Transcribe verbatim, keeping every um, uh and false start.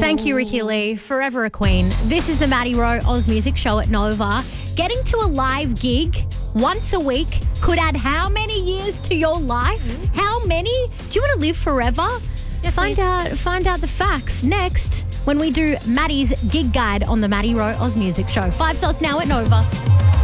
Thank you, Ricky Lee. Forever a queen. This is the Maddie Rowe Oz Music Show at Nova. Getting to a live gig once a week could add how many years to your life? How many? Do you want to live forever? Yes, find please. out find out the facts next when we do Maddie's gig guide on the Maddie Rowe Oz Music Show. Five stars now at Nova.